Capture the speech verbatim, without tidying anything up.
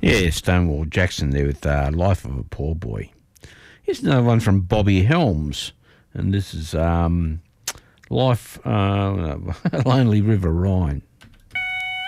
Yeah, Stonewall Jackson there with uh, Life of a Poor Boy. Here's another one from Bobby Helms, and this is um, Life, uh, Lonely River Rhine.